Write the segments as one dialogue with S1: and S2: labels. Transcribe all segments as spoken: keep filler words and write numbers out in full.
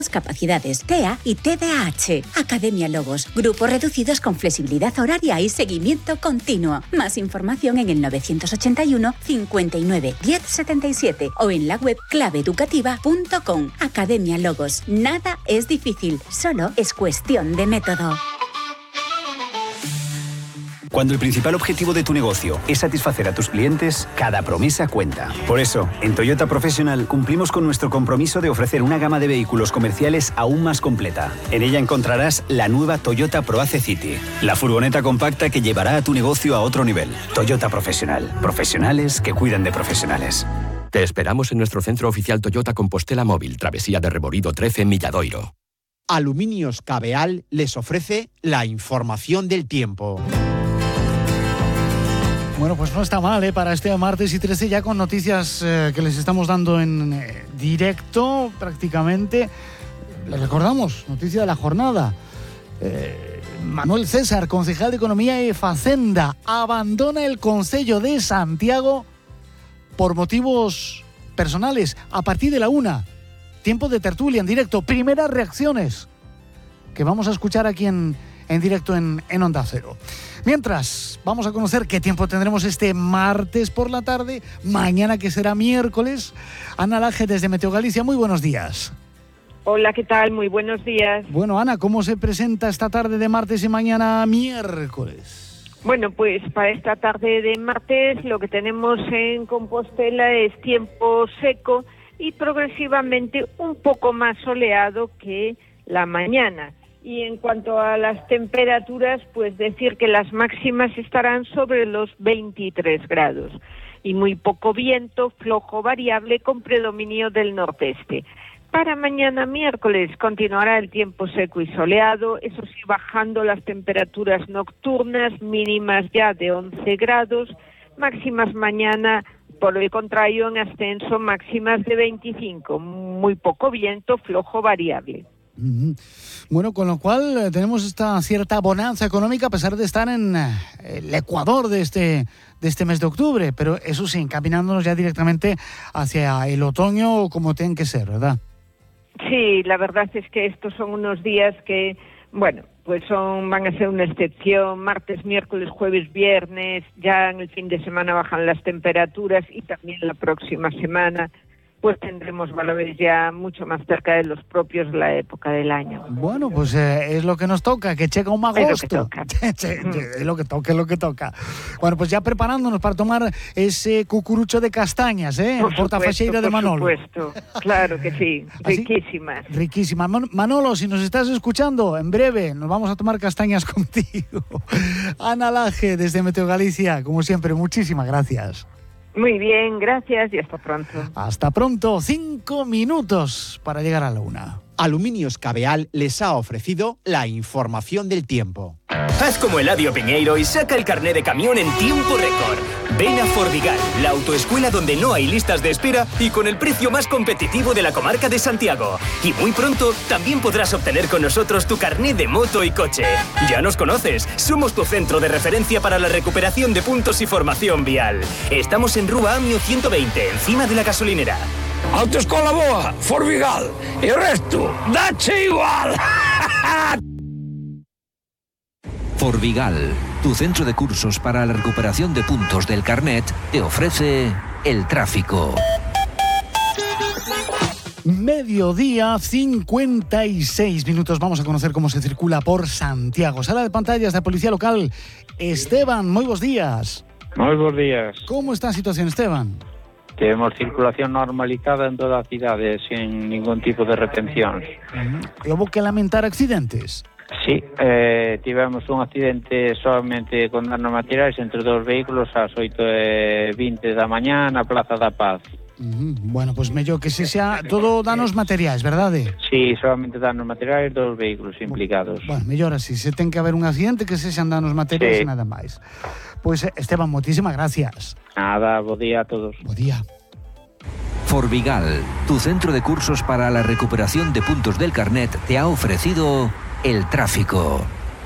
S1: capacidades T E A y T D A H. Academia Logos, grupos reducidos con flexibilidad horaria y seguimiento continuo. Más información en el novecientos ochenta y uno, cincuenta y nueve, diez setenta y siete o en la web clave educativa punto com. Academia Logos. Nada es difícil, solo es cuestión de método.
S2: Cuando el principal objetivo de tu negocio es satisfacer a tus clientes, cada promesa cuenta. Por eso, en Toyota Professional cumplimos con nuestro compromiso de ofrecer una gama de vehículos comerciales aún más completa. En ella encontrarás la nueva Toyota ProAce City, la furgoneta compacta que llevará a tu negocio a otro nivel. Toyota Professional. Profesionales que cuidan de profesionales.
S3: Te esperamos en nuestro centro oficial Toyota Compostela Móvil, Travesía de Reborido trece, Milladoiro.
S4: Aluminios Cabeal les ofrece la información del tiempo.
S5: Bueno, pues no está mal, ¿eh? Para este martes y trece ya con noticias eh, que les estamos dando en eh, directo prácticamente. Les recordamos, noticia de la jornada. Eh, Manuel César, concejal de Economía y Facenda, abandona el Concello de Santiago por motivos personales a partir de la una. Tiempo de tertulia en directo. Primeras reacciones que vamos a escuchar aquí en, en directo en, en Onda Cero. Mientras, vamos a conocer qué tiempo tendremos este martes por la tarde, mañana que será miércoles. Ana Laje desde Meteo Galicia, muy buenos días.
S6: Hola, ¿qué tal? Muy buenos días.
S5: Bueno, Ana, ¿cómo se presenta esta tarde de martes y mañana miércoles?
S6: Bueno, pues para esta tarde de martes lo que tenemos en Compostela es tiempo seco y progresivamente un poco más soleado que la mañana. Y en cuanto a las temperaturas, pues decir que las máximas estarán sobre los veintitrés grados y muy poco viento, flojo variable con predominio del nordeste. Para mañana miércoles continuará el tiempo seco y soleado, eso sí bajando las temperaturas nocturnas, mínimas ya de once grados, máximas mañana por el contrario en ascenso, máximas de veinticinco, muy poco viento, flojo variable.
S5: Bueno, con lo cual eh, tenemos esta cierta bonanza económica a pesar de estar en eh, el Ecuador de este, de este mes de octubre, pero eso sí, encaminándonos ya directamente hacia el otoño como tienen que ser, ¿verdad?
S6: Sí, la verdad es que estos son unos días que, bueno, pues son van a ser una excepción. Martes, miércoles, jueves, viernes, ya en el fin de semana bajan las temperaturas y también la próxima semana pues tendremos valores ya mucho más cerca de los propios de la época del año.
S5: Bueno, pues eh, es lo que nos toca, que llega un agosto.
S6: Es lo que toca.
S5: Es lo que toca, es lo que toca. Bueno, pues ya preparándonos para tomar ese cucurucho de castañas, ¿eh?
S6: Por
S5: Portafeixeira de Manolo.
S6: Por supuesto, claro que sí, riquísimas.
S5: Así, riquísimas. Manolo, si nos estás escuchando, en breve nos vamos a tomar castañas contigo. Ana Laje, desde Meteo Galicia, como siempre, muchísimas gracias.
S6: Muy bien, gracias y hasta pronto.
S5: Hasta pronto, cinco minutos para llegar a la una.
S4: Aluminios Cabeal les ha ofrecido la información del tiempo.
S7: Haz como Eladio Piñeiro y saca el carné de camión en tiempo récord. Ven a Forvigal, la autoescuela donde no hay listas de espera y con el precio más competitivo de la comarca de Santiago. Y muy pronto también podrás obtener con nosotros tu carné de moto y coche. Ya nos conoces, somos tu centro de referencia para la recuperación de puntos y formación vial. Estamos en Rúa Amio ciento veinte, encima de la gasolinera.
S8: Autoescola boa, Forvigal, e o resto, dache igual.
S9: Forvigal, tu centro de cursos para la recuperación de puntos del carnet, te ofrece el tráfico.
S5: Mediodía, cincuenta y seis minutos. Vamos a conocer cómo se circula por Santiago. Sala de pantallas de Policía Local. Esteban, muy buenos días.
S10: Muy buenos días.
S5: ¿Cómo está la situación, Esteban?
S10: Temos circulación normalizada en toda a cidade, sin ningún tipo de retencións.
S5: Uh-huh. Houbo que lamentar accidentes?
S10: Sí, eh, tivemos un accidente solamente con danos materiais entre dos vehículos ás oito e vinte da mañá na Plaza da Paz.
S5: Uh-huh. Bueno, pues mellor que se xa todo danos materiais, verdade?
S10: Sí, solamente danos materiais dos vehículos implicados.
S5: Bueno, mellor así, se ten que haber un accidente que se xan danos materiais sí. E nada máis. Pois pues, Esteban, moitísimas gracias.
S10: Nada, bo día a todos.
S5: Bo día.
S9: Forvigal, tu centro de cursos para la recuperación de puntos del carnet, te ha ofrecido el tráfico.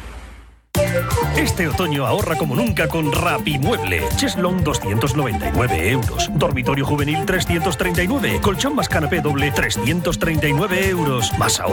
S11: Este otoño ahorra como nunca con Rapimueble. Cheslong doscientos noventa y nueve euros. Dormitorio juvenil trescientos treinta y nueve. Colchón más canapé doble trescientos treinta y nueve euros. Más ahorro.